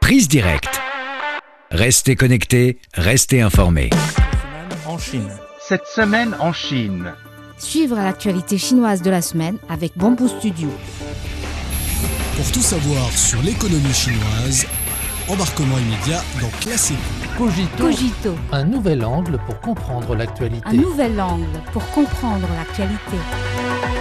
Prise directe. Restez connectés, restez informés. En Chine. Cette semaine en Chine. Suivre l'actualité chinoise de la semaine avec Bamboo Studio. Pour tout savoir sur l'économie chinoise, embarquement immédiat dans Classico. Cogito. Un nouvel angle pour comprendre l'actualité. Un nouvel angle pour comprendre l'actualité.